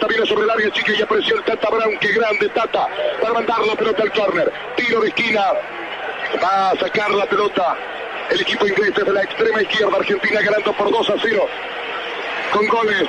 pelota viene sobre el área chica y apareció el Tata Brown. Qué grande Tata para mandar la pelota al córner. Tiro de esquina. Va a sacar la pelota el equipo inglés desde la extrema izquierda. Argentina ganando por 2-0 con goles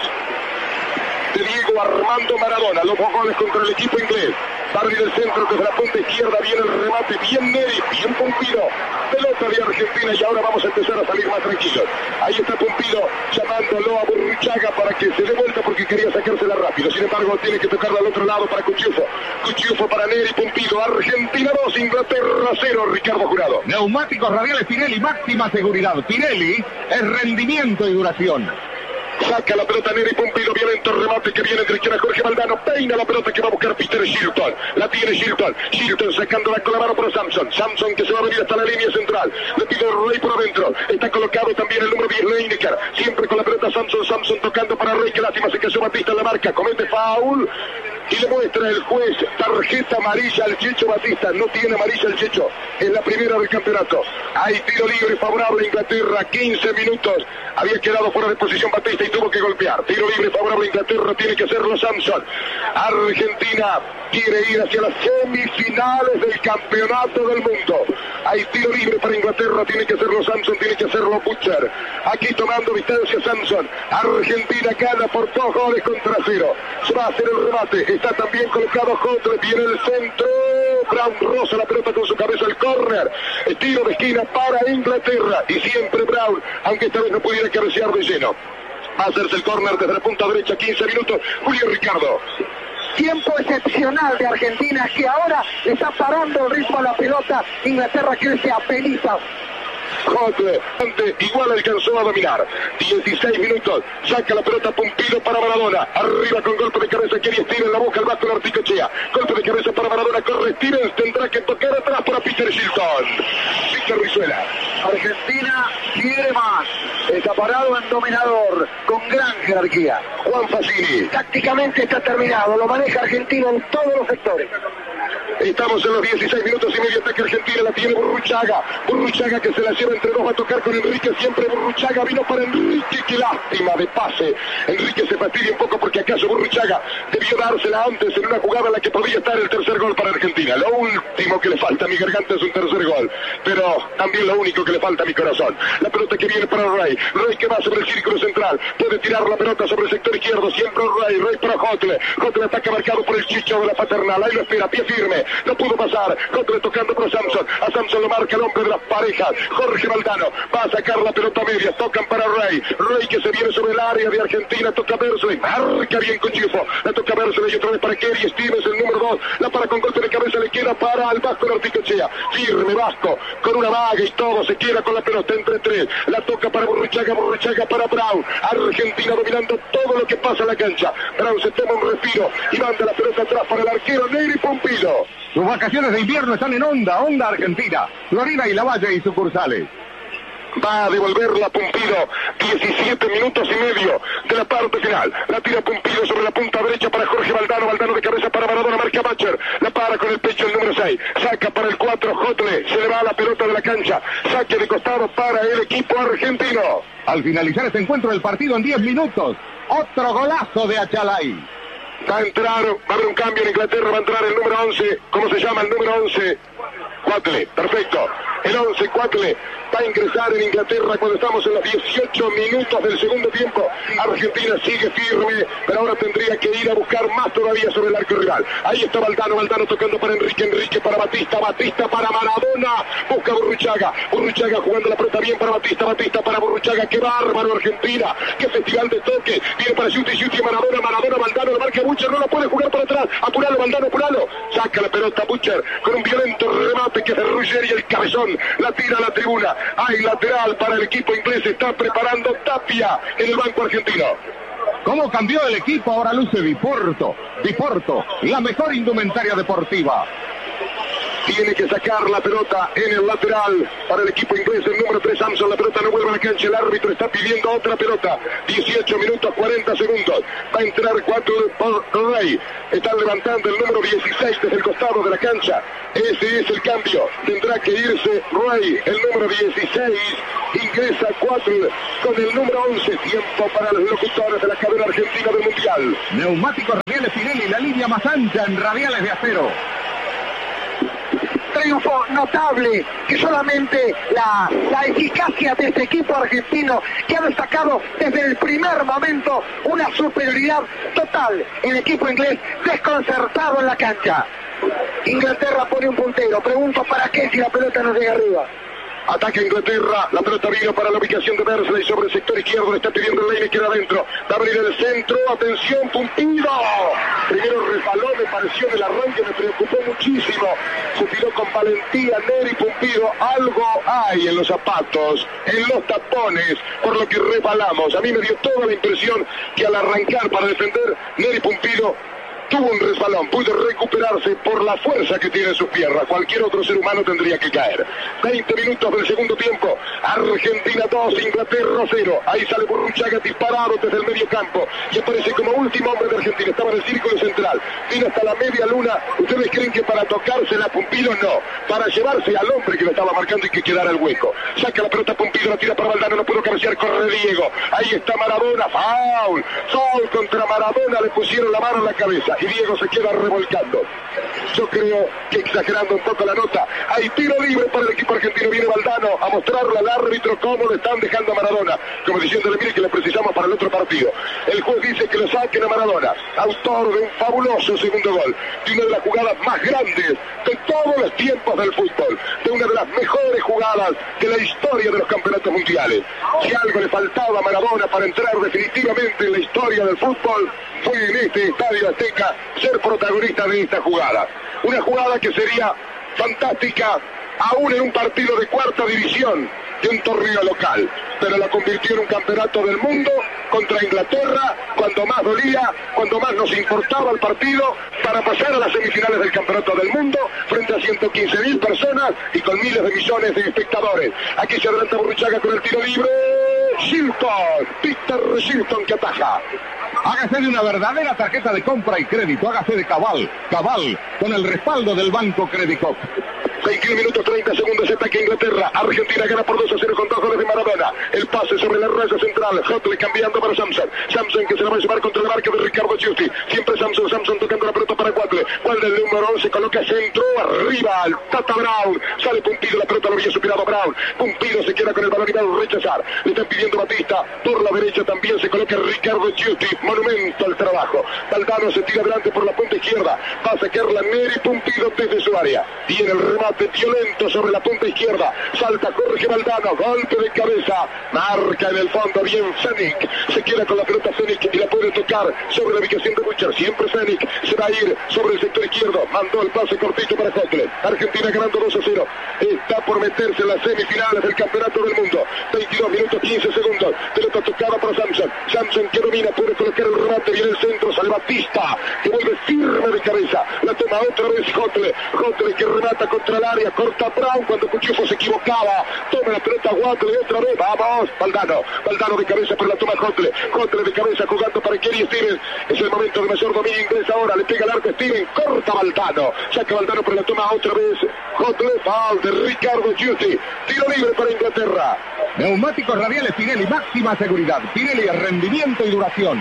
de Diego Armando Maradona. Los dos goles contra el equipo inglés. Barry del centro, desde la punta izquierda viene el remate, bien Neri, bien Pumpido, pelota de Argentina y ahora vamos a empezar a salir más tranquilos. Ahí está Pumpido llamándolo a Burruchaga para que se dé vuelta porque quería sacársela rápido, sin embargo tiene que tocarla al otro lado para Cuchufo. Cuchufo para Neri, Pumpido, Argentina 2, Inglaterra 0, Ricardo Jurado. Neumáticos radiales Pirelli, máxima seguridad. Pirelli es rendimiento y duración. Saca la pelota Neri, Pumpido, violento remate que viene de izquierda Jorge Valdano, peina la pelota que va a buscar Peter Shilton, la tiene Shilton sacándola con la mano para Samson que se va a venir hasta la línea central, le pide Rey por adentro, está colocado también el número 10 Lineker, siempre con la pelota Samson tocando para Rey, que lástima se cayó Batista en la marca, comete foul y le muestra el juez tarjeta amarilla al Checho Batista. No tiene amarilla el Checho, es la primera del campeonato. Hay tiro libre favorable a Inglaterra, 15 minutos, había quedado fuera de posición Batista y tuvo que golpear. Tiro libre favorable a Inglaterra, tiene que hacerlo Samson. Argentina quiere ir hacia las semifinales del campeonato del mundo. Hay tiro libre para Inglaterra, tiene que hacerlo Samson, tiene que hacerlo Butcher. Aquí tomando distancia Samson. Argentina gana por 2 goles contra 0. Se va a hacer el remate, está también colocado Hotre, viene el centro. Brown roza la pelota con su cabeza al córner. Tiro de esquina para Inglaterra y siempre Brown, aunque esta vez no pudiera cabecear de lleno. Va a hacerse el córner desde la punta derecha, 15 minutos. Julio Ricardo. Tiempo excepcional de Argentina que ahora está parando el ritmo a la pelota. Inglaterra crece a penitas. Hotre, igual alcanzó a dominar. 16 minutos, saca la pelota Pumpido para Maradona. Arriba con golpe de cabeza, Kenny Stevens, la busca el vasco de Articochea. Golpe de cabeza para Maradona, corre Stevens, tendrá que tocar atrás para Peter Shilton. Víctor Rizuela. Argentina quiere más. Está parado en dominador, con gran jerarquía. Juan Facini. Tácticamente está terminado, lo maneja Argentina en todos los sectores. Estamos en los 16 minutos y medio, ataque Argentina, la tiene Burruchaga que se la lleva entre dos, va a tocar con Enrique, siempre Burruchaga, vino para Enrique, qué lástima de pase. Enrique se fastidia un poco porque acaso Burruchaga debió dársela antes en una jugada en la que podía estar el tercer gol para Argentina. Lo último que le falta a mi garganta es un tercer gol, pero también lo único que le falta a mi corazón. La pelota que viene para Rey que va sobre el círculo central, puede tirar la pelota sobre el sector izquierdo, siempre Rey para Hotle ataca marcado por el Chicho de la Paternal, ahí lo espera, pie firme, no pudo pasar, Hotle tocando para Samson, a Samson lo marca el hombre de las parejas, Jorge Valdano, va a sacar la pelota media, tocan para Rey que se viene sobre el área de Argentina, toca Bersley, marca bien con Chifo, la toca Bersley y otra vez para Kerry Stevens, el número 2, la para con golpe de cabeza, le queda para el Vasco de Articochea, firme Vasco, con una vaga y todo, se queda con la pelota entre 3, la toca para Burruchaga para Brown, Argentina dominando todo lo que pasa en la cancha, Brown se toma un respiro y manda la pelota atrás para el arquero Neri Pumpido. Sus vacaciones de invierno están en Onda Argentina, Florida y Lavalle y sucursales. Va a devolverla Pumpido, 17 minutos y medio de la parte final. La tira Pumpido sobre la punta derecha para Jorge Valdano de cabeza para Maradona, marca Butcher, la para con el pecho el número 6, saca para el 4 Hotle, se le va la pelota de la cancha, saque de costado para el equipo argentino. Al finalizar este encuentro del partido en 10 minutos, otro golazo de Achalay. Va a entrar, va a haber un cambio en Inglaterra, va a entrar el número 11, ¿cómo se llama el número 11? Cuatle, perfecto. El 11 Cuatle va a ingresar en Inglaterra cuando estamos en los 18 minutos del segundo tiempo. Argentina sigue firme, pero ahora tendría que ir a buscar más todavía sobre el arco rival. Ahí está Valdano tocando para Enrique para Batista para Maradona, busca Burruchaga jugando la pelota bien para Batista para Burruchaga, qué bárbaro Argentina, qué festival de toque, viene para Sciuti Maradona, Valdano, lo marca Butcher, no la puede jugar para atrás, apuralo Valdano, saca la pelota Butcher con un violento remate que es de Ruggeri y el cabezón, la tira a la tribuna. Hay lateral para el equipo inglés, está preparando Tapia en el banco argentino. ¿Cómo cambió el equipo? Ahora luce Diporto, la mejor indumentaria deportiva. Tiene que sacar la pelota en el lateral para el equipo inglés, el número 3 Samson. La pelota no vuelve a la cancha, el árbitro está pidiendo otra pelota. 18 minutos 40 segundos. Va a entrar 4 por Rey. Están levantando el número 16 desde el costado de la cancha. Ese es el cambio. Tendrá que irse Rey, el número 16. Ingresa 4 con el número 11. Tiempo para los locutores de la cadena argentina del Mundial. Neumáticos Radiales Pirelli, la línea más ancha en radiales de acero. Triunfo notable, que solamente la eficacia de este equipo argentino, que ha destacado desde el primer momento una superioridad total. El equipo inglés desconcertado en la cancha. Inglaterra pone un puntero. Pregunto, ¿para qué si la pelota no llega arriba? Ataca Inglaterra, la pelota vino para la ubicación de Bersley sobre el sector izquierdo, le está pidiendo el Lane, queda adentro, va a abrir el centro, atención, Pumpido. Primero resbaló, me pareció en el arranque, me preocupó muchísimo, se tiró con valentía Neri Pumpido, algo hay en los zapatos, en los tapones, por lo que resbalamos. A mí me dio toda la impresión que al arrancar para defender, Neri Pumpido tuvo un resbalón, pudo recuperarse por la fuerza que tiene en sus piernas. Cualquier otro ser humano tendría que caer. 20 minutos del segundo tiempo. Argentina 2, Inglaterra 0. Ahí sale Burruchaga disparado desde el medio campo y aparece como último hombre de Argentina. Estaba en el círculo central. Vino hasta la media luna. ¿Ustedes creen que para tocársela Pumpido? No. Para llevarse al hombre que lo estaba marcando y que quedara el hueco. Saca la pelota Pumpido, la tira para Valdano. No pudo cabecear, corre Diego. Ahí está Maradona. Foul. Foul contra Maradona. Le pusieron la mano en la cabeza. Y Diego se queda revolcando. Yo creo que exagerando un poco la nota. Hay tiro libre para el equipo argentino. Viene Valdano a mostrarle al árbitro cómo le están dejando a Maradona. Como diciéndole, mire que le precisamos para el otro partido. El juez dice que lo saquen a Maradona. Autor de un fabuloso segundo gol. De una de las jugadas más grandes de todos los tiempos del fútbol. De una de las mejores jugadas de la historia de los campeonatos mundiales. Si algo le faltaba a Maradona para entrar definitivamente en la historia del fútbol, fue en este Estadio Azteca ser protagonista de esta jugada. Una jugada que sería fantástica aún en un partido de cuarta división de un torneo local, pero la convirtió en un campeonato del mundo contra Inglaterra, cuando más dolía, cuando más nos importaba el partido, para pasar a las semifinales del campeonato del mundo frente a 115.000 personas y con miles de millones de espectadores. Aquí se adelanta Burruchaga con el tiro libre. Shilton, Peter Shilton que ataja. Hágase de una verdadera tarjeta de compra y crédito, hágase de Cabal, con el respaldo del Banco Credicop. 21 minutos 30 segundos, ataque Inglaterra. Argentina gana por 2-0 con 2 goles de Maradona. El pase sobre la raya central. Hotley cambiando para Samson. Samson que se la va a llevar contra la marca de Ricardo Giusti. Siempre Samson tocando la pelota para Waddle. Waddle el número 11 coloca centro. Arriba al Tata Brown. Sale Pumpido, la pelota lo había superado Brown. Pumpido se queda con el balón y va a rechazar. Le están pidiendo Batista. Por la derecha también se coloca Ricardo Giusti. Monumento al trabajo. Valdano se tira adelante por la punta izquierda. Va a sacarla Neri Pumpido desde su área. Y en el remate violento sobre la punta izquierda, salta Jorge Valdano, golpe de cabeza, marca en el fondo bien Fennick, se queda con la pelota Fennick y la puede tocar sobre la ubicación de Butcher, siempre Fennick, se va a ir sobre el sector izquierdo, mandó el pase cortito para Hotley. Argentina ganando 2-0, está por meterse en las semifinales del campeonato del mundo. 22 minutos 15 segundos, pelota tocada para Samson que domina, puede colocar el remate, viene el centro, sale Batista, que vuelve firme de cabeza, la toma otra vez Hotley que remata contra el área, corta Brown cuando Cuchufo se equivocaba, toma la pelota Waddle otra vez, vamos, Valdano de cabeza, pero la toma Hotley de cabeza jugando para Kerry Stevens, es el momento de mayor dominio inglés ahora, le pega el arco Stevens, corta Valdano, saca Valdano pero la toma otra vez Hotley, foul de Ricardo Giusti, tiro libre para Inglaterra. Neumáticos radiales Pirelli, máxima seguridad, Pirelli, rendimiento y duración.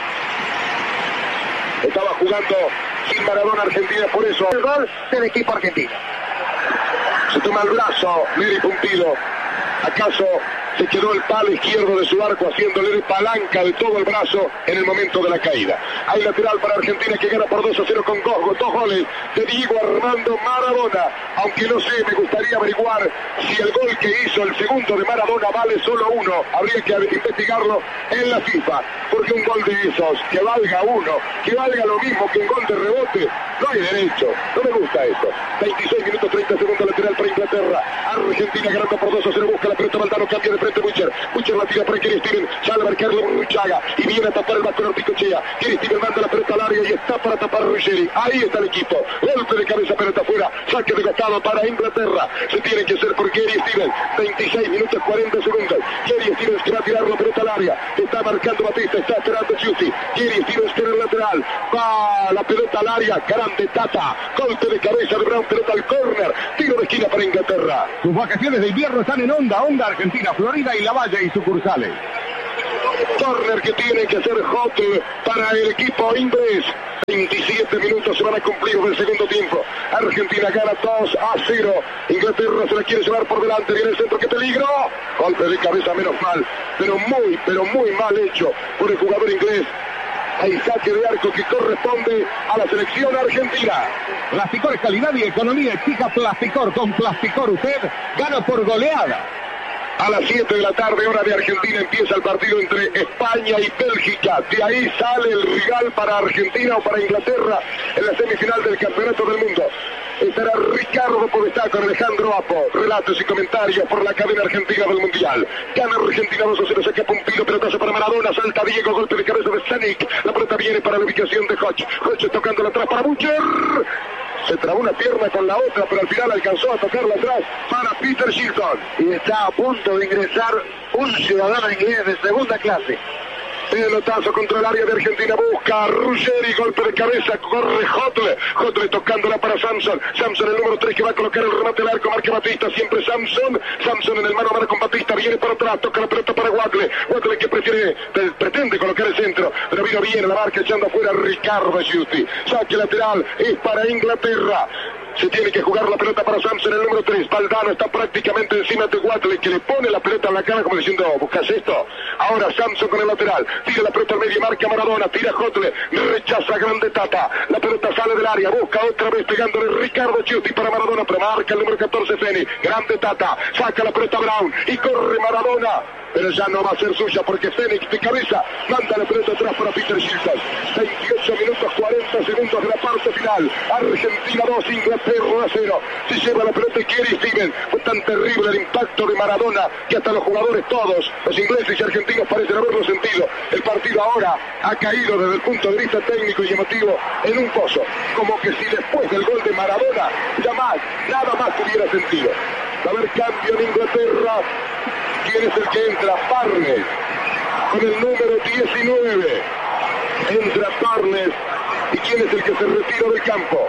Estaba jugando sin Maradona Argentina, por eso el gol del equipo argentino. Se toma el brazo Neri Pumpido. ¿Acaso se quedó el palo izquierdo de su arco haciéndole de palanca de todo el brazo en el momento de la caída? Hay lateral para Argentina que gana por 2-0 con dos goles de Diego Armando Maradona. Aunque no sé, me gustaría averiguar si el gol que hizo el segundo de Maradona vale solo uno. Habría que investigarlo en la FIFA. Porque un gol de esos, que valga uno, que valga lo mismo que un gol de rebote, no hay derecho. No me gusta eso. 26 minutos 30 segundos lateral para Inglaterra. Argentina ganando por 2-0, busca la pelota, Valdano cambia de frente Butcher la tira para Kerry Stevens, sale a marcarlo Burruchaga y viene a tapar el vasco Orticochea. Kerry Stevens manda la pelota larga y está para tapar Ruggeri. Ahí está el equipo. Golpe de cabeza, pelota afuera. Saque de costado para Inglaterra. Se tiene que hacer por Gary Stevens. 26 minutos 40 segundos. Gary Stevens que va a tirar la pelota al área. Está marcando Batista. Está esperando Giusti. Gary Stevens por el lateral. Va la pelota al área. Grande Tata. Golpe de cabeza de Brown. Pelota al córner. Tiro de esquina para Inglaterra. Sus vacaciones de invierno están en Onda Argentina, Florida y La Valle y sucursales. Corner que tiene que hacer Hot para el equipo inglés. 27 minutos se van a cumplir del segundo tiempo. Argentina gana 2-0. Inglaterra se la quiere llevar por delante. Viene el centro, ¡qué peligro! Golpe de cabeza, menos mal. Pero muy mal hecho por el jugador inglés. Hay saque de arco que corresponde a la selección argentina. Plasticor es calidad y economía. Exija Plasticor. Con Plasticor usted gana por goleada. A las 7 de la tarde, hora de Argentina, empieza el partido entre España y Bélgica. De ahí sale el rival para Argentina o para Inglaterra en la semifinal del Campeonato del Mundo. Estará Ricardo Podestá con Alejandro Apo. Relatos y comentarios por la cadena argentina del Mundial. Gana Argentina 2-0, saca Pompilo, pelotazo para Maradona, salta Diego, golpe de cabeza de Sanic. La pelota viene para la ubicación de Hodge. Hodge tocándola atrás para Butcher. Se trabó una pierna con la otra, pero al final alcanzó a tocarla atrás para Peter Shilton. Y está a punto de ingresar un ciudadano inglés de segunda clase. Pelotazo contra el área de Argentina, busca Ruggeri, golpe de cabeza, corre Hotle tocándola para Samson, el número 3 que va a colocar el remate al arco, marca Batista, siempre Samson en el mano a mano con Batista, viene por atrás, toca la pelota para Watley que pretende colocar el centro, pero vino bien la marca echando afuera Ricardo Giusti, saque lateral, es para Inglaterra. Se tiene que jugar la pelota para Samson, el número 3. Valdano está prácticamente encima de Watley, que le pone la pelota en la cara como diciendo, ¿buscas esto? Ahora Samson con el lateral. Tira la pelota al medio, marca Maradona, tira Hotle, rechaza Grande Tata. La pelota sale del área, busca otra vez pegándole Ricardo Giusti para Maradona, pero marca el número 14 Feni. Grande Tata, saca la pelota Brown y corre Maradona. Pero ya no va a ser suya porque Fénix de cabeza manda la pelota atrás para Peter Shilton. 28 minutos 40 segundos de la parte final. Argentina 2, Inglaterra 0. Se lleva la pelota Gary Stevens. Fue tan terrible el impacto de Maradona que hasta los jugadores todos, los ingleses y argentinos, parecen haberlo sentido. El partido ahora ha caído desde el punto de vista técnico y emotivo en un pozo. Como que si después del gol de Maradona nada más tuviera sentido. Va a haber cambio en Inglaterra. ¿Quién es el que entra? Barnes, con el número 19. Entra Barnes. ¿Y quién es el que se retira del campo?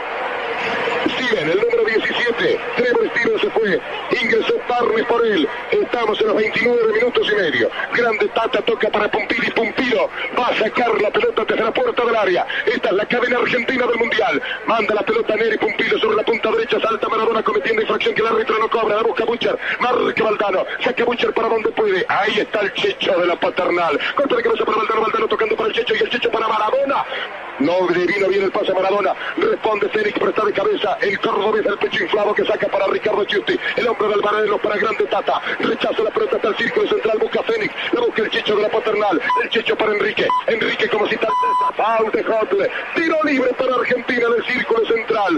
Steven, el número 17. Trevor Steven se fue. Ingresó Barnes por él. Estamos en los 29 minutos y medio. Grande Tata toca para Pompilo y Pompilo va a sacar la pelota desde la puerta del área. Esta es la cadena argentina del Mundial. Manda la pelota Neri Pompilo sobre la punta derecha. Salta Maradona cometiendo infracción que el árbitro no cobra. La busca Butcher. Marca Valdano. Saca Butcher para donde puede. Ahí está el Checho de la Paternal. Golpe de cabeza para Valdano. Valdano tocando para el Checho y el Checho para Maradona. No le vino bien el pase a Maradona. Responde Fénix, pero está de cabeza. El cordobés del pecho inflado que saca para Ricardo Giusti. El hombre del Varelo para Grande Tata. Rechaza la pelota hasta el círculo central. Busca Fénix. La busca el Checho de la Paternal. El Checho para Enrique. Enrique como si tal foul de Hotle. Tiro libre para Argentina del círculo central.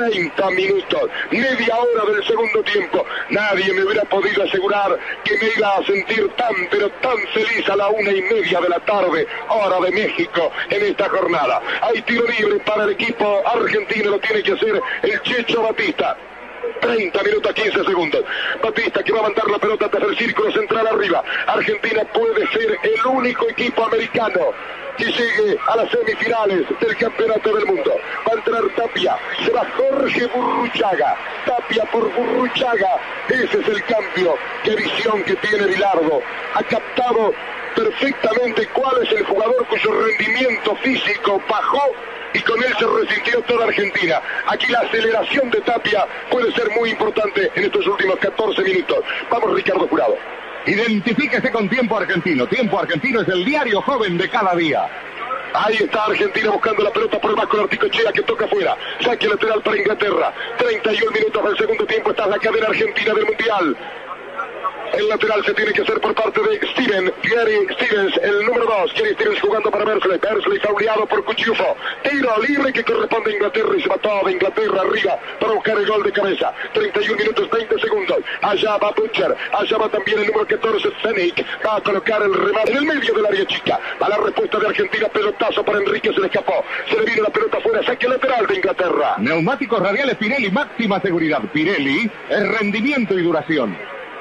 30 minutos. Media hora del segundo tiempo. Nadie me hubiera podido asegurar que me iba a sentir pero tan feliz a la 1:30 de la tarde. Hora de México en esta jornada. Hay tiro libre para el equipo argentino, lo tiene que hacer el Checho Batista. 30 minutos 15 segundos. Batista que va a mandar la pelota desde el círculo central arriba. Argentina puede ser el único equipo americano que llegue a las semifinales del Campeonato del Mundo. Va a entrar Tapia, se va Jorge Burruchaga. Tapia por Burruchaga. Ese es el cambio. Qué visión que tiene Bilardo. Ha captado perfectamente cuál es el jugador cuyo rendimiento físico bajó y con él se resintió toda Argentina. Aquí la aceleración de Tapia puede ser muy importante en estos últimos 14 minutos. Vamos, Ricardo Jurado. Identifíquese con Tiempo Argentino. Tiempo Argentino es el diario joven de cada día. Ahí está Argentina buscando la pelota por el bajo de Articochea que toca afuera. Saque lateral para Inglaterra. 31 minutos del segundo tiempo. Esta es la cadena argentina del Mundial. El lateral se tiene que hacer por parte de Gary Stevens, el número 2. Gary Stevens jugando para Bersley. Bersley fauleado por Cuchufo. Tiro libre que corresponde a Inglaterra y se va toda Inglaterra arriba para buscar el gol de cabeza. 31 minutos 20 segundos. Allá va Butcher. Allá va también el número 14, Fennick. Va a colocar el remate en el medio del área chica. Va la respuesta de Argentina. Pelotazo para Enrique, se le escapó. Se le vino la pelota afuera, saque lateral de Inglaterra. Neumáticos radiales Pirelli, máxima seguridad. Pirelli es rendimiento y duración.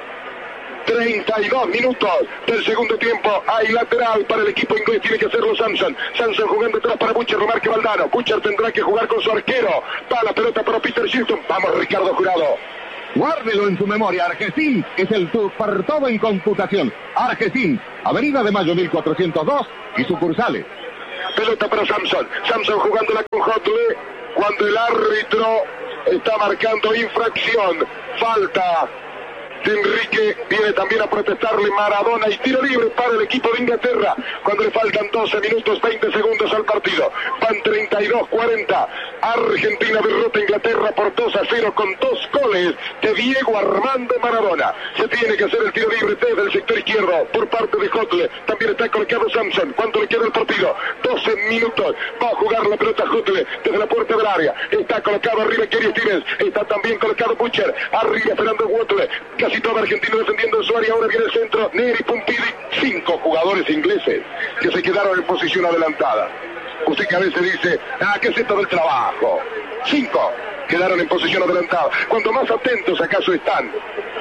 32 minutos del segundo tiempo. Hay lateral para el equipo inglés. Tiene que hacerlo Samson. Samson jugando atrás para Butcher. Remarque Valdano. Butcher tendrá que jugar con su arquero. Va la pelota para Peter Shilton. Vamos, Ricardo Jurado. Guárdelo en su memoria. Argesín es el super todo en computación. Argesín, Avenida de Mayo 1402 y sucursales. Pelota para Samson. Samson jugándola con Hotley. Cuando el árbitro está marcando infracción. Falta de Enrique, viene también a protestarle Maradona y tiro libre para el equipo de Inglaterra cuando le faltan 12 minutos 20 segundos al partido. Van 32-40. Argentina derrota a Inglaterra por 2-0 con 2 goles de Diego Armando Maradona. Se tiene que hacer el tiro libre desde el sector izquierdo por parte de Hotley. También está colocado Samson. ¿Cuánto le queda el partido? 12 minutos. Va a jugar la pelota Hotley desde la puerta del área. Está colocado arriba Kerry Stevens. Está también colocado Butcher. Arriba Fernando Watley. Casi todo argentino defendiendo en su área. Ahora viene el centro. Neri Pompili. 5 jugadores ingleses que se quedaron en posición adelantada. Usted que a veces dice, ¿qué es esto del trabajo? 5 quedaron en posición adelantada. Cuando más atentos acaso están.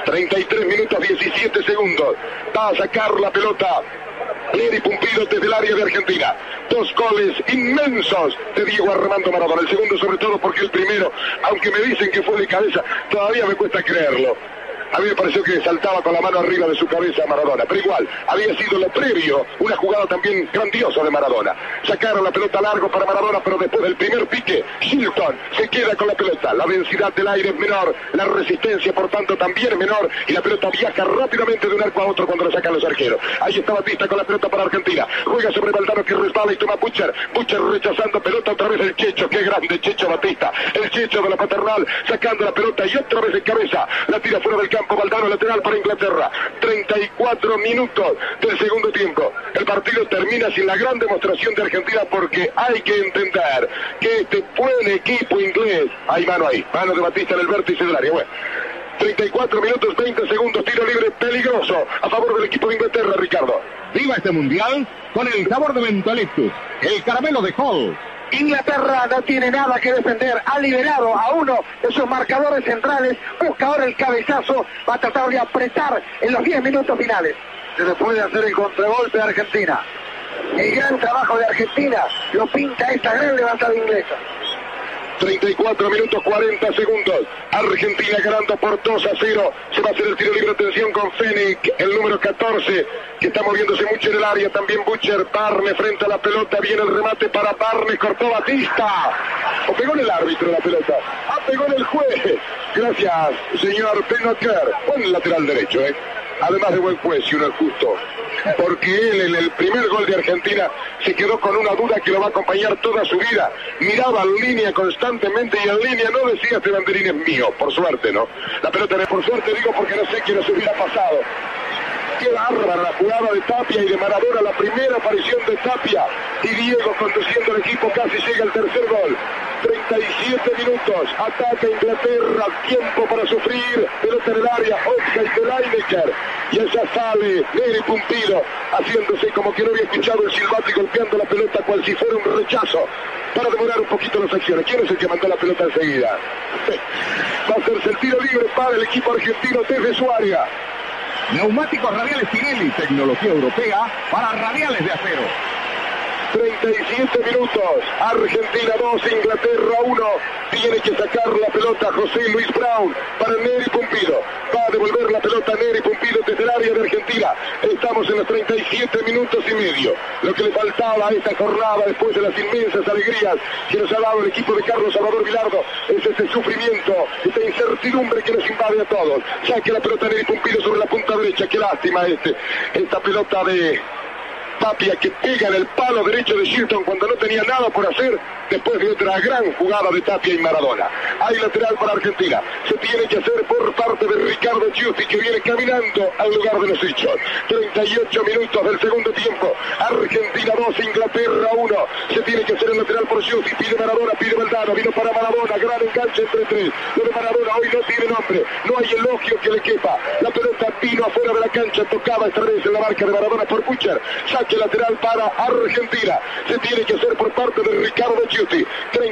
33 minutos 17 segundos. Va a sacar la pelota Neri Pumpido desde el área de Argentina. 2 goles inmensos de Diego Armando Maradona. El segundo sobre todo porque el primero, aunque me dicen que fue de cabeza, todavía me cuesta creerlo. A mí me pareció que saltaba con la mano arriba de su cabeza Maradona, pero igual, había sido lo previo, una jugada también grandiosa de Maradona. Sacaron la pelota largo para Maradona, pero después del primer pique, Shilton se queda con la pelota. La densidad del aire es menor, la resistencia por tanto también es menor, y la pelota viaja rápidamente de un arco a otro cuando la sacan los arqueros. Ahí está Batista con la pelota para Argentina. Juega sobre Valdano que resbala y toma Butcher. Butcher rechazando pelota, otra vez el Checho, qué grande Checho Batista. El Checho de la paternal, sacando la pelota y otra vez en cabeza. La tira fuera del campo. Valdano lateral para Inglaterra. 34 minutos del segundo tiempo. El partido termina sin la gran demostración de Argentina porque hay que entender que este buen equipo inglés, hay mano ahí, mano de Batista en el vértice del área. Bueno, 34 minutos 20 segundos, tiro libre peligroso a favor del equipo de Inglaterra, Ricardo. Viva este mundial con el sabor de Mentolectus, el caramelo de Hall. Inglaterra no tiene nada que defender, ha liberado a uno de sus marcadores centrales, busca ahora el cabezazo, va a tratar de apretar en los 10 minutos finales. Se le puede hacer el contragolpe de Argentina. El gran trabajo de Argentina lo pinta esta gran levantada inglesa. 34 minutos 40 segundos. Argentina ganando por 2-0. Se va a hacer el tiro libre. Atención con Fenech, el número 14, que está moviéndose mucho en el área. También Butcher. Barnes frente a la pelota. Viene el remate para Barnes. Cortó Batista. O pegó en el árbitro la pelota. Pegó en el juez. Gracias, señor Penocker. Buen lateral derecho, además de buen juez, y uno es justo, porque él en el primer gol de Argentina se quedó con una duda que lo va a acompañar toda su vida. Miraba en línea constantemente y en línea no decía este banderín es mío, por suerte, ¿no? La pelota por suerte digo porque no sé qué nos hubiera pasado. Qué bárbara la jugada de Tapia y de Maradona, la primera aparición de Tapia y Diego conduciendo al equipo, casi llega el tercer gol. 37 minutos, ataca Inglaterra, tiempo para sufrir, pelota en el área, Oxlade de Lineker, y ella sale Neri Pumpido, haciéndose como que no había escuchado el silbato y golpeando la pelota cual si fuera un rechazo, para demorar un poquito las acciones. ¿Quién es el que mandó la pelota enseguida? Va a hacerse el tiro libre para el equipo argentino desde su área. Neumáticos radiales Pirelli, tecnología europea para radiales de acero. 37 minutos, Argentina 2, Inglaterra 1, tiene que sacar la pelota José Luis Brown para Neri Pumpido, va a devolver la pelota Neri Pumpido desde el área de Argentina. Estamos en los 37 minutos y medio, lo que le faltaba a esta jornada después de las inmensas alegrías que nos ha dado el equipo de Carlos Salvador Vilardo, es este sufrimiento, esta incertidumbre que nos invade a todos. Saque la pelota Neri Pumpido sobre la punta derecha, qué lástima esta pelota de Tapia que pega en el palo derecho de Shilton cuando no tenía nada por hacer, después de otra gran jugada de Tapia y Maradona. Hay lateral para Argentina, se tiene que hacer por parte de Ricardo Giusti, que viene caminando al lugar de los hechos. 38 minutos del segundo tiempo, Argentina 2, Inglaterra 1, se tiene que hacer el lateral por Giusti, pide Maradona, pide Valdano, vino para Maradona, gran enganche entre tres, lo de Maradona hoy no tiene nombre, no hay elogio que le quepa, la pelota vino afuera de la cancha, tocaba esta vez en la marca de Maradona por Butcher, saque lateral para Argentina, se tiene que hacer por parte de Ricardo Giusti. 38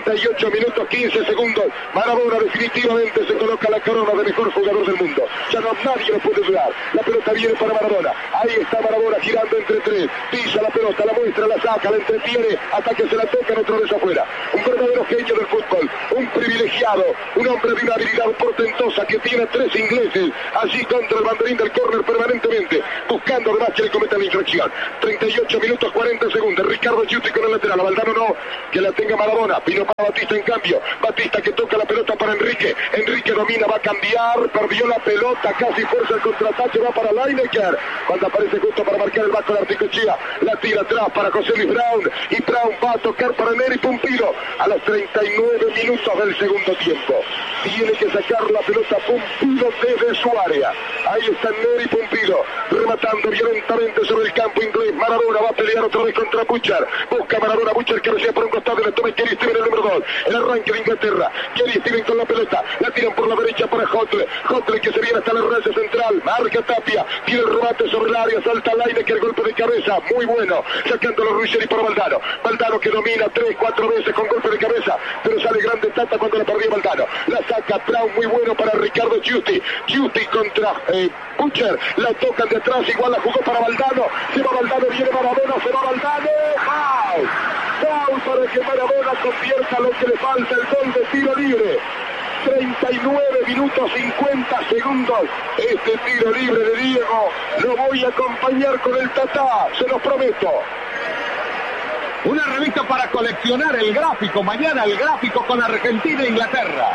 38 minutos 15 segundos. Maradona definitivamente se coloca la corona de mejor jugador del mundo. Ya no nadie lo puede dudar. La pelota viene para Maradona. Ahí está Maradona girando entre tres. Pisa la pelota, la muestra, la saca, la entretiene hasta que se la tocan otra vez afuera. Un verdadero genio del fútbol. Un privilegiado. Un hombre de una habilidad portentosa que tiene 3 ingleses allí contra el banderín del córner permanentemente. Buscando además que le cometa la infracción. 38 minutos 40 segundos. Ricardo Giusti con el lateral. A Valdano no. Que la tenga Maradona. Vino para Batista en cambio. Batista que toca la pelota para Enrique. Enrique domina, va a cambiar. Perdió la pelota. Casi fuerza el contraataque. Va para Lineker. Cuando aparece justo para marcar el vasco de Articochea. La tira atrás para José Luis Brown. Y Brown va a tocar para Neri Pumpido. A los 39 minutos del segundo tiempo. Tiene que sacar la pelota Pumpido desde su área. Ahí está Neri Pumpido. Rematando violentamente sobre el campo inglés. Maradona va a pelear otra vez contra Butcher. Busca Maradona. Butcher que recibe por un costado. Le toma Kerry Steven el número 2. El arranque de Inglaterra. Kerry Steven con la pelota. La tiran por la derecha para Hotle. Hotle que se viene hasta la raya central. Marca Tapia. Tiene el remate sobre el área. Salta Lineker. Golpe de cabeza. Muy bueno. Sacándolo Ruggeri para Valdano. Valdano que domina 3-4 veces con golpe de cabeza. Pero sale grande Tata cuando la perdió Valdano. La saca Brown. Muy bueno para Ricardo Giusti. Giusti contra Butcher. La tocan de atrás. Igual la jugó para Valdano. Se va Valdano. Viene Maradona. Se va Valdano. ¡Foul! ¡Foul para que Maradona convierta lo que le falta! El gol de tiro libre. 39 minutos 50 segundos. Este tiro libre de Diego lo voy a acompañar con el Tatá, se los prometo. Una revista para coleccionar el gráfico. Mañana el gráfico con Argentina e Inglaterra.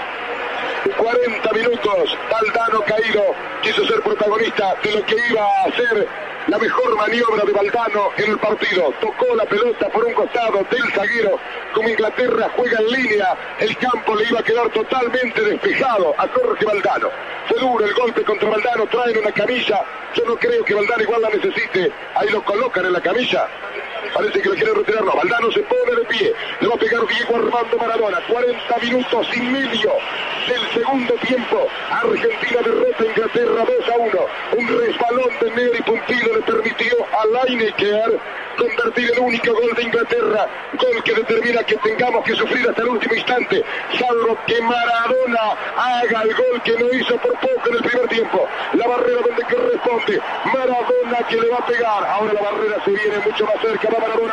40 minutos. Valdano caído. Quiso ser protagonista de lo que iba a ser la mejor maniobra de Valdano en el partido. Tocó la pelota por un costado del zaguero. Como Inglaterra juega en línea, el campo le iba a quedar totalmente despejado a Jorge Valdano. Fue duro el golpe contra Valdano. Traen una camilla. Yo no creo que Valdano igual la necesite. Ahí lo colocan en la camilla. Parece que lo quiere retirar. No, Valdano se pone de pie. Le va a pegar Diego Armando Maradona. 40 minutos y medio del segundo tiempo. Argentina derrota a Inglaterra 2-1. Un resbalón de Neri Pumpido le permitió a Lineker convertir el único gol de Inglaterra. Gol que determina que tengamos que sufrir hasta el último instante. Salvo que Maradona haga el gol que no hizo por poco en el primer tiempo. La barrera donde corresponde. Maradona que le va a pegar. Ahora la barrera se viene mucho más cerca. Va Maradona.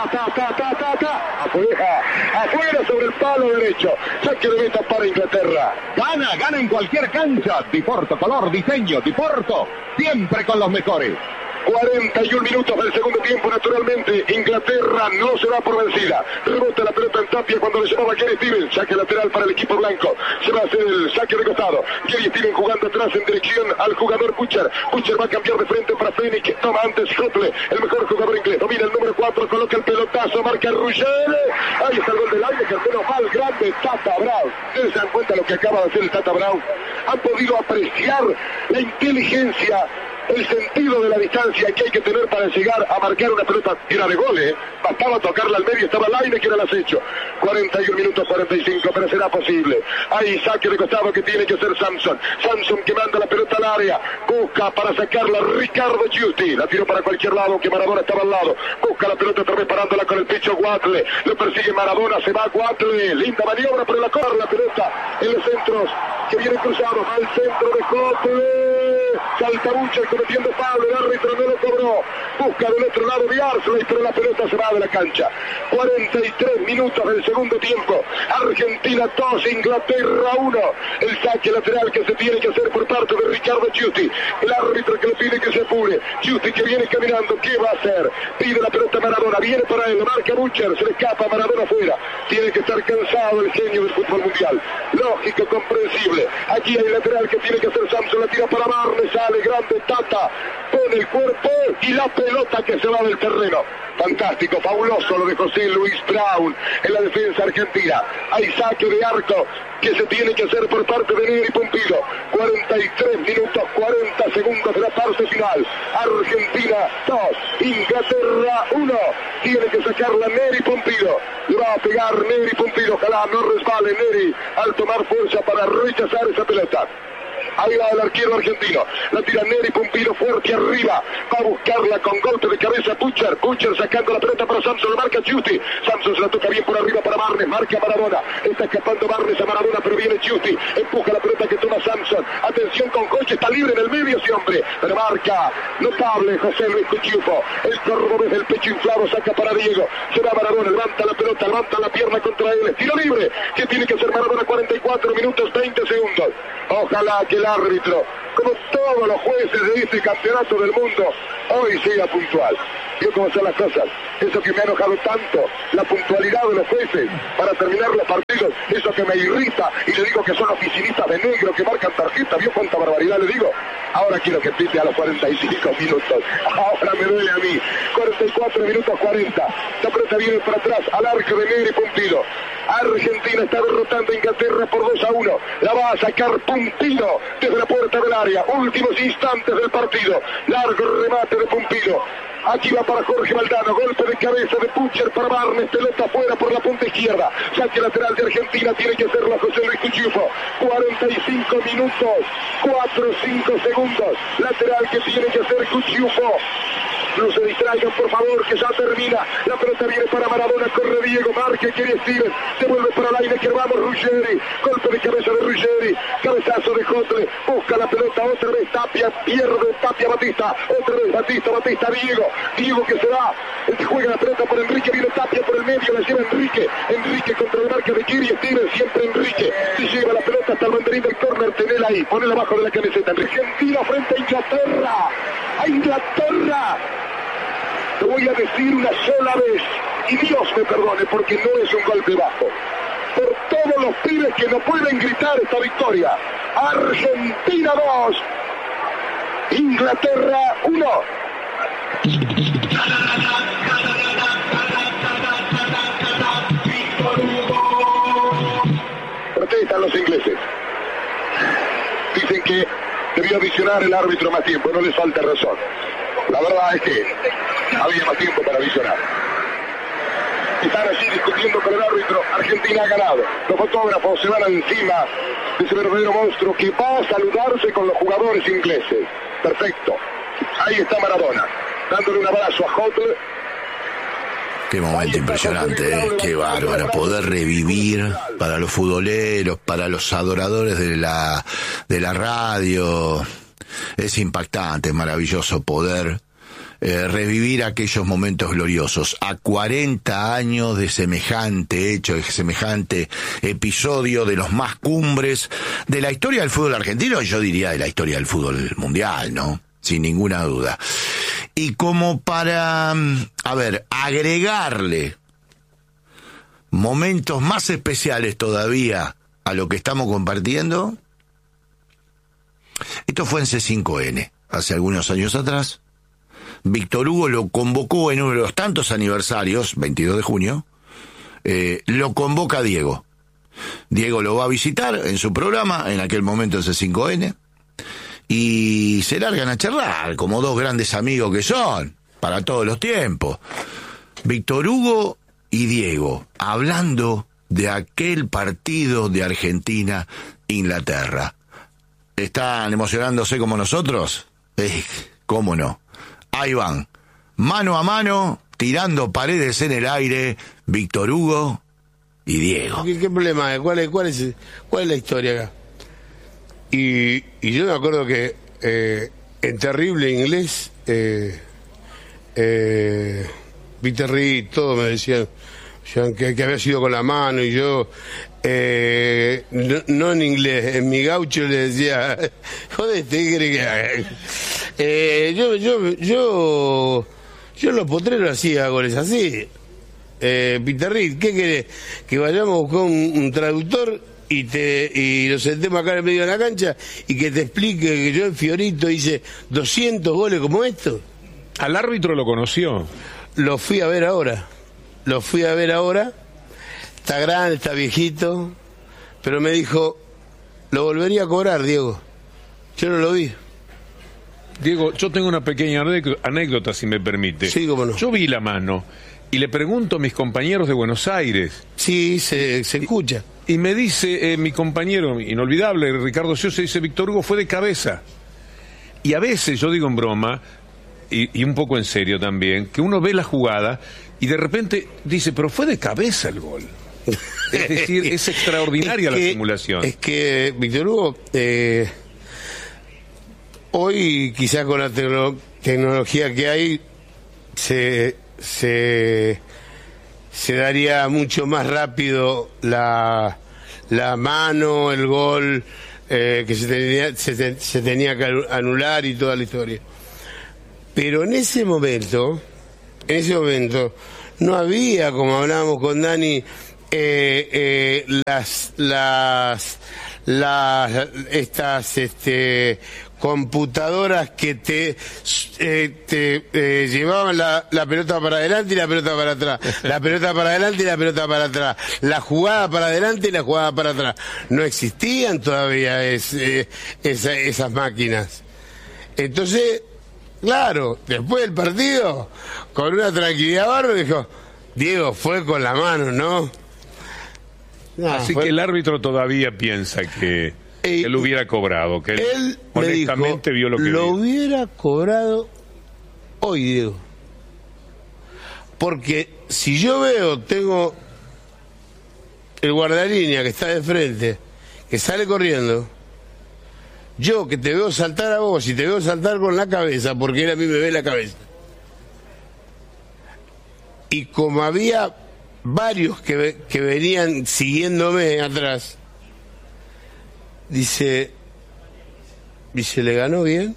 Afuera sobre el palo derecho. Saque de meta para Inglaterra. Gana en cualquier cancha. Diporto, color, diseño, Diporto. Siempre con los mejores. 41 minutos del segundo tiempo, naturalmente Inglaterra no se va por vencida. Rebota la pelota en Tapia cuando le llamaba Kerry Steven. Saque lateral para el equipo blanco. Se va a hacer el saque de costado. Kerry Steven jugando atrás en dirección al jugador Butcher. Butcher va a cambiar de frente para Fennick. Toma antes Hotle, el mejor jugador inglés. Domina el número 4, coloca el pelotazo, marca Ruggeri. Ahí está el gol del aire, que menos mal, grande Tata Brown. ¿Ustedes se dan cuenta de lo que acaba de hacer el Tata Brown? Han podido apreciar la inteligencia, el sentido de la distancia que hay que tener para llegar a marcar una pelota. Era de gol, bastaba tocarla al medio, estaba Laine que era el acecho. 41 minutos 45, pero será posible. Hay saque de costado que tiene que hacer Samson. Samson que manda la pelota al área, busca para sacarla Ricardo Giusti. La tiró para cualquier lado, que Maradona estaba al lado. Busca la pelota otra vez parándola con el pecho Watle. Lo persigue Maradona, se va Watle. Linda maniobra, pero la corre la pelota en los centros que vienen cruzados al centro de Watle. Salta Butcher cometiendo foul, el árbitro no lo cobró. Busca del otro lado Biarsley, pero la pelota se va de la cancha. 43 minutos del segundo tiempo. Argentina 2, Inglaterra 1. El saque lateral que se tiene que hacer por parte de Ricardo Giusti. El árbitro que le pide que se apure. Giusti que viene caminando, ¿qué va a hacer? Pide la pelota Maradona, viene para él, marca Butcher, se le escapa Maradona afuera. Tiene que estar cansado el genio del fútbol mundial. Lógico, comprensible. Aquí hay lateral que tiene que hacer Samson, la tira para Barnes, sale grande Tata, pone el cuerpo y la pelota que se va del terreno. Fantástico, fabuloso lo de José Luis Brown en la defensa argentina. Hay saque de arco que se tiene que hacer por parte de Neri Pumpido. 43 minutos 40 segundos de la parte final. Argentina 2, Inglaterra 1. Tiene que sacarla Neri Pumpido. Le va a pegar Neri Pumpido. Ojalá no resbale Neri al tomar fuerza para rechazar esa pelota. Ahí va el arquero argentino. La tira Neri Pumpido fuerte arriba. Va a buscarla con golpe de cabeza Butcher. Butcher sacando la pelota para Samson. Lo marca Giusti. Samson se la toca bien por arriba para Barnes. Marca Maradona. Está escapando Barnes a Maradona, pero viene Giusti. Empuja la pelota que toma Samson. Atención con Coche. Está libre en el medio ese hombre. Pero marca notable José Luis Cuchufo. El cordobés del pecho inflado saca para Diego. Se va Maradona. Levanta la pelota. Levanta la pierna contra él. Tiro libre. ¿Qué tiene que hacer Maradona? 44 minutos 20 segundos. Ojalá que el árbitro, como todos los jueces de este campeonato del mundo, hoy sea puntual. ¿Vio cómo son las cosas? Eso que me ha enojado tanto, la puntualidad de los jueces para terminar los partidos, eso que me irrita, y le digo que son oficinistas de negro que marcan tarjeta. ¿Vio cuánta barbaridad le digo? Ahora quiero que pite a los 45 minutos. Ahora me duele a mí. 44 minutos 40. La pelota viene para atrás al arco de Neri Pumpido. Argentina está derrotando a Inglaterra por 2-1. La va a sacar Pumpido desde la puerta del área. Últimos instantes del partido. Largo remate de Pumpido. Aquí va para Jorge Valdano, golpe de cabeza de Butcher para Barnes, pelota afuera por la punta izquierda. Saque lateral de Argentina, tiene que hacerlo José Luis Cuchufo. 45 minutos, 4-5 segundos. Lateral que tiene que hacer Cuchufo. No se distraigan, por favor, que ya termina. La pelota viene para Maradona, corre Diego, marca, quiere Steven, se vuelve para Lineker, vamos Ruggeri, golpe de cabeza de Ruggeri, cabezazo de Jotle, busca la pelota otra vez Tapia, pierde Tapia Batista, otra vez Batista, Diego que se va, el que juega la pelota por Enrique, viene Tapia por el medio, la lleva Enrique contra la marca de Kiri, Steven, siempre Enrique, se lleva la pelota hasta el banderín del córner, tenela ahí, ponela abajo de la camiseta, Argentina frente a Inglaterra. Te voy a decir una sola vez, y Dios me perdone porque no es un golpe bajo, por todos los pibes que no pueden gritar esta victoria. Argentina 2, Inglaterra 1. Protestan los ingleses. Dicen que debió visionar el árbitro más tiempo, no les falta razón. La verdad es que había más tiempo para visionar. Están allí discutiendo con el árbitro. Argentina ha ganado. Los fotógrafos se van encima de ese verdadero monstruo que va a saludarse con los jugadores ingleses. Perfecto. Ahí está Maradona, dándole un abrazo a Jotle. Qué momento impresionante, qué bárbaro, poder revivir para los futboleros, para los adoradores de la radio. Es impactante, es maravilloso poder revivir aquellos momentos gloriosos. A 40 años de semejante hecho, de semejante episodio, de los más cumbres de la historia del fútbol argentino, y yo diría de la historia del fútbol mundial, ¿no? Sin ninguna duda. Y como para, agregarle momentos más especiales todavía a lo que estamos compartiendo, esto fue en C5N, hace algunos años atrás. Víctor Hugo lo convocó en uno de los tantos aniversarios, 22 de junio, lo convoca a Diego. Diego lo va a visitar en su programa, en aquel momento en C5N, y se largan a charlar, como dos grandes amigos que son, para todos los tiempos. Víctor Hugo y Diego, hablando de aquel partido de Argentina-Inglaterra. ¿Están emocionándose como nosotros? ¿Cómo no? Ahí van, mano a mano, tirando paredes en el aire, Víctor Hugo y Diego. ¿Qué problema hay? ¿Cuál es la historia acá? Y yo me acuerdo que en terrible inglés, Peter Reed, todos me decían que había sido con la mano, y yo no en inglés, en mi gaucho le decía, jodete, ¿qué crees que haga? Yo los potreros hacía goles así. Peter Reed, ¿qué querés? Que vayamos a buscar un traductor y lo sentemos acá en el medio de la cancha y que te explique que yo en Fiorito hice 200 goles como esto. ¿Al árbitro lo conoció? Lo fui a ver ahora. Está grande, está viejito, pero me dijo, lo volvería a cobrar, Diego. Yo no lo vi. Diego, yo tengo una pequeña anécdota, si me permite. Sí, cómo no. Yo vi la mano y le pregunto a mis compañeros de Buenos Aires. Sí, se escucha. Y me dice mi compañero inolvidable, Ricardo Scioscia, dice, Víctor Hugo fue de cabeza. Y a veces, yo digo en broma, y un poco en serio también, que uno ve la jugada y de repente dice, pero fue de cabeza el gol. Es decir, es extraordinaria la simulación. Es que, Víctor Hugo, hoy quizás con la tecnología que hay, se daría mucho más rápido la mano, el gol, que se tenía que anular y toda la historia. Pero en ese momento no había, como hablábamos con Dani, estas computadoras que te llevaban la pelota para adelante y la pelota para atrás, la pelota para adelante y la pelota para atrás, la jugada para adelante y la jugada para atrás. No existían todavía esas máquinas. Entonces, claro, después del partido, con una tranquilidad bárbara, dijo, Diego, fue con la mano, ¿no? Así que el árbitro todavía piensa que él hubiera cobrado, que él honestamente vio lo que lo hubiera cobrado hoy, Diego. Porque si yo tengo el guardalínea que está de frente, que sale corriendo, yo que te veo saltar a vos y te veo saltar con la cabeza, porque él a mí me ve la cabeza. Y como había varios que venían siguiéndome atrás, dice, le ganó bien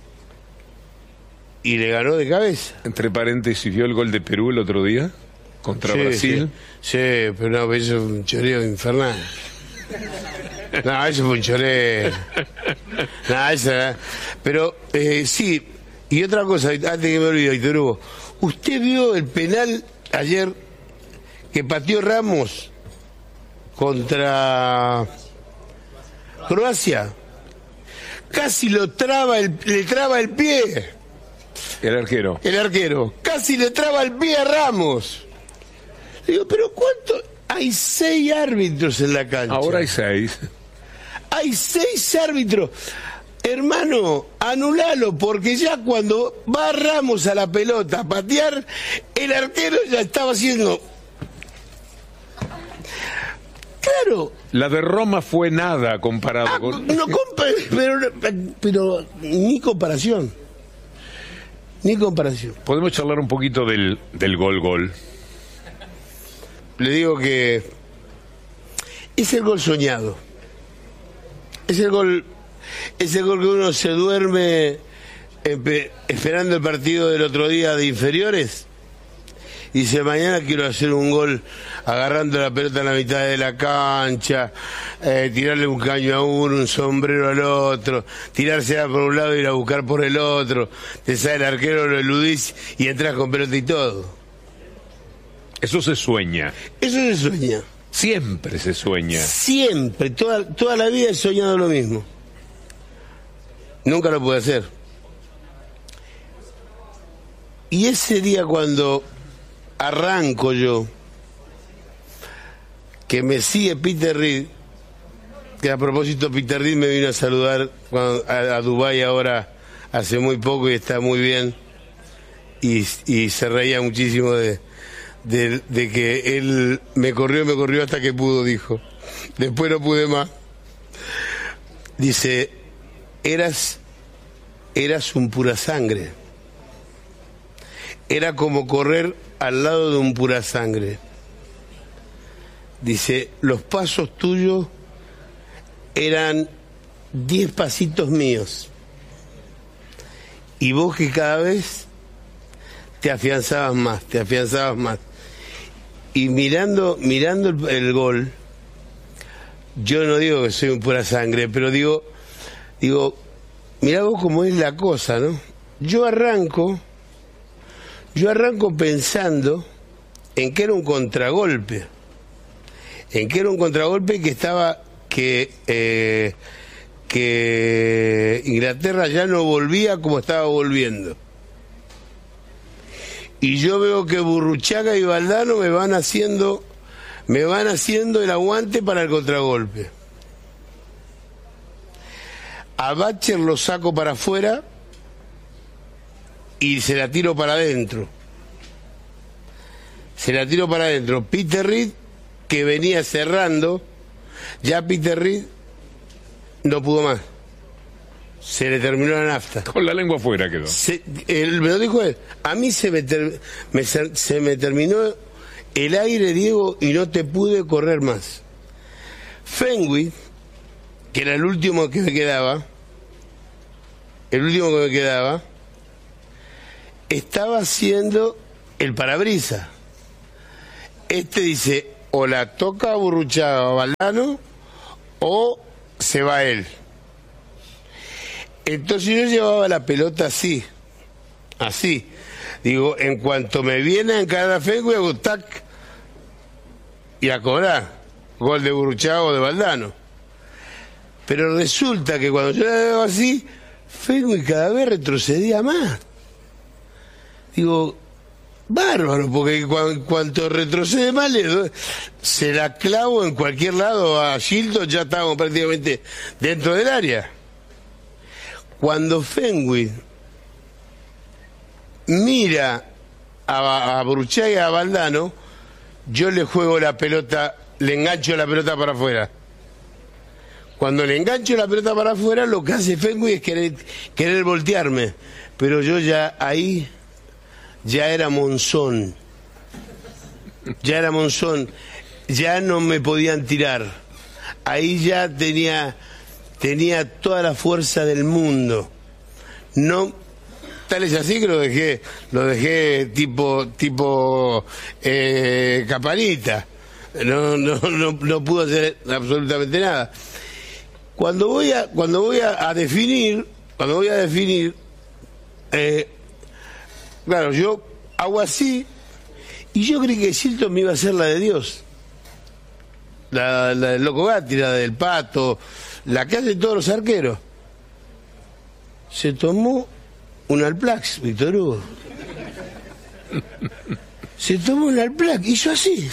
y le ganó de cabeza. Entre paréntesis, ¿vio el gol de Perú el otro día? Contra Brasil. Sí, pero no, eso fue un choreo infernal. No, eso fue un choreo. No, eso, pero sí, y otra cosa, antes que me olvide, Víctor Hugo, ¿usted vio el penal ayer que pateó Ramos contra Croacia? Casi le traba el pie. El arquero. Casi le traba el pie a Ramos. Digo, pero ¿cuánto? Hay 6 árbitros en la cancha. Ahora hay 6. Hay 6 árbitros. Hermano, anulalo, porque ya cuando va Ramos a la pelota a patear, el arquero ya estaba haciendo... Claro. La de Roma fue nada comparado con... pero ni comparación. Podemos charlar un poquito del gol. Le digo que es el gol soñado. Es el gol que uno se duerme esperando el partido del otro día de inferiores. Y dice, mañana quiero hacer un gol agarrando la pelota en la mitad de la cancha, tirarle un caño a uno, un sombrero al otro, tirársela por un lado y ir a buscar por el otro, te sale el arquero, lo eludís y entras con pelota y todo. Eso se sueña. Siempre se sueña. Siempre, toda la vida he soñado lo mismo. Nunca lo pude hacer. Y ese día cuando arranco yo, que me sigue Peter Reed, que a propósito Peter Reed me vino a saludar a Dubái ahora hace muy poco y está muy bien, y se reía muchísimo de que él me corrió hasta que pudo, dijo. Después no pude más. Dice, eras un pura sangre. Era como correr al lado de un pura sangre. Dice, los pasos tuyos eran 10 pasitos míos. Y vos que cada vez te afianzabas más. Y mirando el gol, yo no digo que soy un pura sangre, pero digo, mirá vos cómo es la cosa, ¿no? Yo arranco pensando en que era un contragolpe. Que Inglaterra ya no volvía como estaba volviendo. Y yo veo que Burruchaga y Valdano me van haciendo me van haciendo el aguante para el contragolpe. A Bacher lo saco para afuera y se la tiro para adentro. Peter Reed, que venía cerrando, ya Peter Reed no pudo más. Se le terminó la nafta. Con la lengua afuera quedó. Me lo dijo él. A mí se me terminó el aire, Diego, y no te pude correr más. Fenwick, que era el último que me quedaba, estaba haciendo el parabrisas. Dice, o la toca Burruchaga a Valdano, o se va él. Entonces yo llevaba la pelota así. Digo, en cuanto me viene a encarar a Fenwick, hago tac y a cobrar. Gol de Burruchaga o de Valdano. Pero resulta que cuando yo la hago así, Fenwick cada vez retrocedía más. Digo, bárbaro, porque cuanto retrocede más, se la clavo en cualquier lado a Shilton, ya estábamos prácticamente dentro del área. Cuando Fenwick mira a Burruchaga y a Valdano, yo le juego la pelota, le engancho la pelota para afuera. Cuando le engancho la pelota para afuera, lo que hace Fenwick es querer voltearme. Pero yo ya ahí, ya era Monzón. Ya no me podían tirar. Ahí ya tenía toda la fuerza del mundo. No, tal es así que lo dejé tipo Capanita. No pudo hacer absolutamente nada. Cuando voy a definir, claro, yo hago así y yo creí que Shilton me iba a hacer la de Dios, la del Loco Gatti, la del Pato, la que hacen todos los arqueros. Se tomó un Alplax, Víctor Hugo. Se tomó un Alplax, hizo así.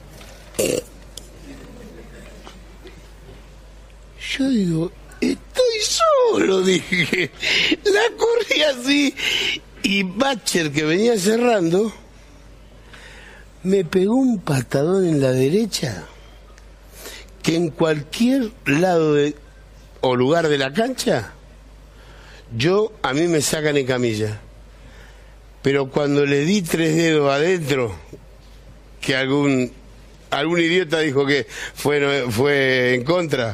Yo digo, estoy solo, dije. La corrí así. Y Bacher, que venía cerrando, me pegó un patadón en la derecha que en cualquier lado o lugar de la cancha, a mí me sacan en camilla. Pero cuando le di 3 dedos adentro, que algún idiota dijo que fue en contra,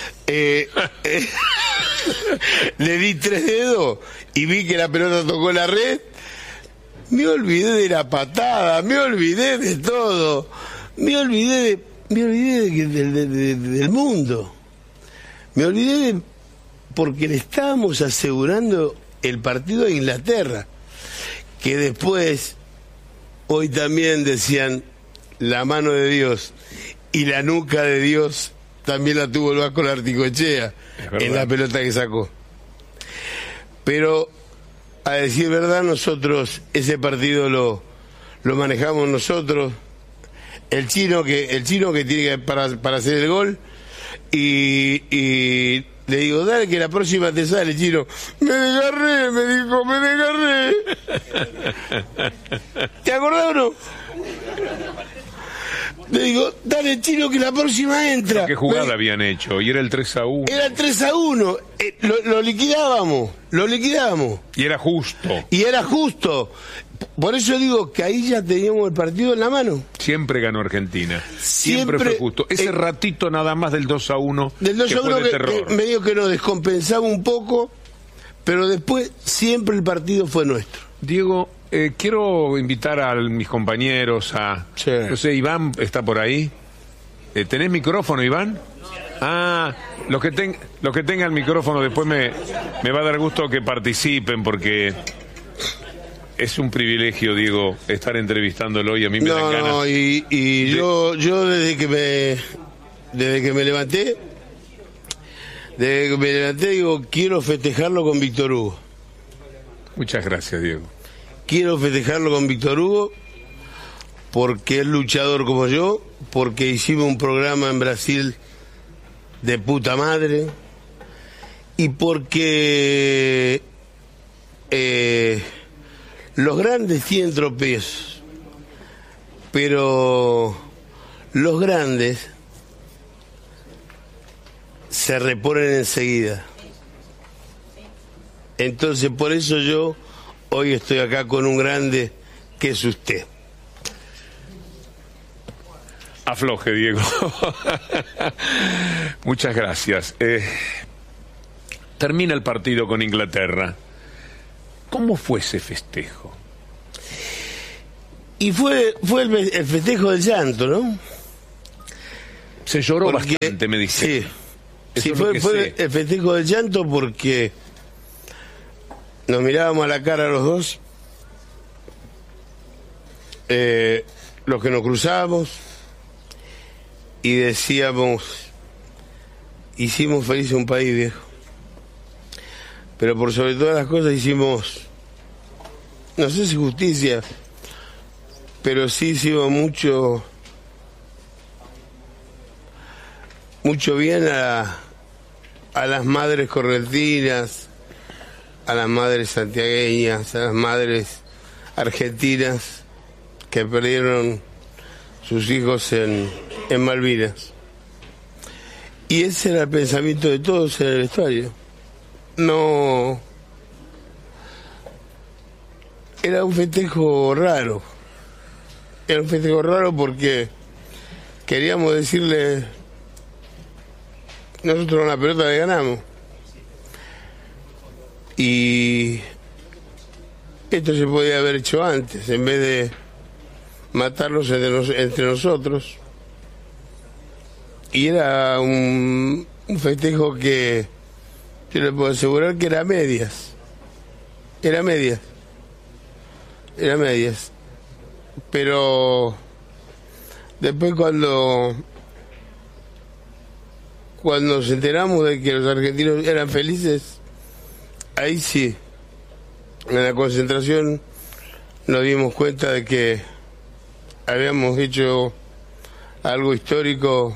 le di 3 dedos y vi que la pelota tocó la red, me olvidé de la patada, me olvidé de todo, me olvidé del mundo, me olvidé porque le estábamos asegurando el partido a Inglaterra, que después, hoy también decían, la mano de Dios y la nuca de Dios también la tuvo el Vasco Larticoechea en la pelota que sacó. Pero, a decir verdad, nosotros ese partido lo manejamos nosotros. El chino que tiene que para hacer el gol, y le digo, dale que la próxima te sale, Chino. Me desgarré, me dijo, me desgarré. ¿Te acordás o no? Le digo, dale, Chino, que la próxima entra. ¿Qué jugada habían hecho? Y era el 3-1. Era el 3-1. Lo liquidábamos. Y era justo. Por eso digo que ahí ya teníamos el partido en la mano. Siempre ganó Argentina. Siempre fue justo. Ese ratito nada más del 2-1. Del 2-1 que medio que nos descompensaba un poco, pero después siempre el partido fue nuestro. Diego, quiero invitar a mis compañeros Sí. No sé, Iván está por ahí. ¿Tenés micrófono, Iván? Los que tengan micrófono después me va a dar gusto que participen, porque es un privilegio, Diego, estar entrevistándolo, y a mí me dan ganas. No, y yo desde que me levanté, digo, quiero festejarlo con Víctor Hugo. Muchas gracias, Diego. Quiero festejarlo con Víctor Hugo porque es luchador como yo, porque hicimos un programa en Brasil de puta madre, y porque los grandes tienen tropiezos, pero los grandes se reponen enseguida. Entonces, por eso yo hoy estoy acá con un grande que es usted. Afloje, Diego. Muchas gracias. Termina el partido con Inglaterra. ¿Cómo fue ese festejo? Y fue el festejo del llanto, ¿no? Se lloró bastante, me dice. Sí, fue el festejo del llanto porque nos mirábamos a la cara los dos, los que nos cruzábamos, y decíamos, hicimos feliz un país, viejo. Pero por sobre todas las cosas hicimos, no sé si justicia, pero sí hicimos mucho bien a las madres correntinas, a las madres santiagueñas, a las madres argentinas que perdieron sus hijos en Malvinas. Y ese era el pensamiento de todos en el vestuario. No, era un festejo raro. Era un festejo raro porque queríamos decirle, nosotros en la pelota le ganamos. Y esto se podía haber hecho antes, en vez de matarlos entre nosotros. Y era un festejo que yo le puedo asegurar que era a medias. Era medias. Pero después cuando nos enteramos de que los argentinos eran felices, ahí sí, en la concentración nos dimos cuenta de que habíamos hecho algo histórico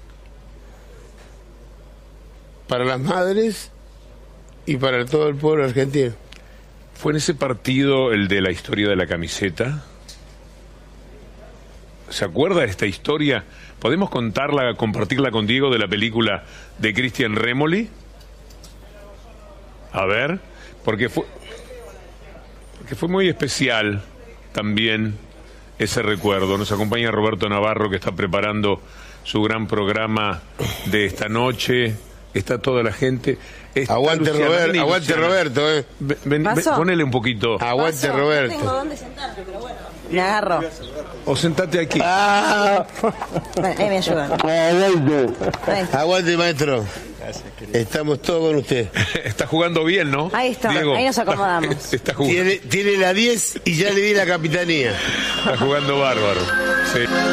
para las madres y para todo el pueblo argentino. ¿Fue en ese partido el de la historia de la camiseta? ¿Se acuerda de esta historia? ¿Podemos contarla, compartirla con Diego, de la película de Cristian Remoli? A ver, porque fue muy especial también ese recuerdo. Nos acompaña Roberto Navarro, que está preparando su gran programa de esta noche. Está toda la gente. Aguante Roberto, aguante Roberto, ponele un poquito. Aguante Roberto. No tengo dónde sentarme, pero bueno. Me agarro. O sentate aquí. Me ayudan. Aguante, maestro. Estamos todos con usted. Está jugando bien, ¿no? Ahí está, Diego, ahí nos acomodamos. Está jugando. Tiene la 10 y ya le di la capitanía. Está jugando bárbaro. Sí.